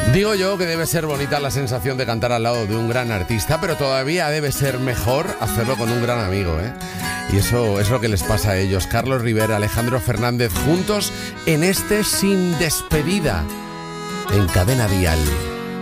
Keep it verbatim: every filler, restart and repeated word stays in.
Digo yo que debe ser bonita la sensación de cantar al lado de un gran artista, pero todavía debe ser mejor hacerlo con un gran amigo, ¿eh? Y eso es lo que les pasa a ellos. Carlos Rivera, Alejandro Fernández, juntos en este Sin Despedida, en Cadena Dial.